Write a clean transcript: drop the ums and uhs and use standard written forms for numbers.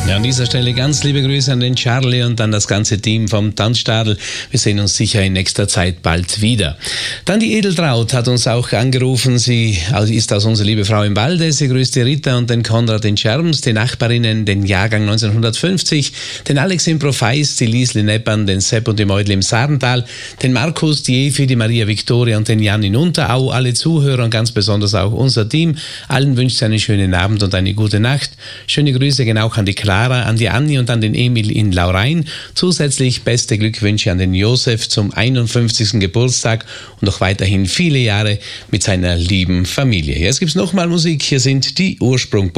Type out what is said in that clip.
Ja, an dieser Stelle ganz liebe Grüße an den Charlie und an das ganze Team vom Tanzstadel. Wir sehen uns sicher in nächster Zeit bald wieder. Dann die Edeltraut hat uns auch angerufen. Sie ist aus unserer liebe Frau im Walde. Sie grüßt die Rita und den Konrad in Scherms, die Nachbarinnen, den Jahrgang 1950, den Alex in Profeis, die Liesli Neppern, den Sepp und die Meudl im Sarental, den Markus, die Evi, die Maria Viktoria und den Jan in Unterau, alle Zuhörer und ganz besonders auch unser Team. Allen wünscht sie einen schönen Abend und eine gute Nacht. Schöne Grüße gehen auch an die Clara, an die Anni und an den Emil in Laurein. Zusätzlich beste Glückwünsche an den Josef zum 51. Geburtstag und noch weiterhin viele Jahre mit seiner lieben Familie. Jetzt gibt's nochmal Musik. Hier sind die Ursprung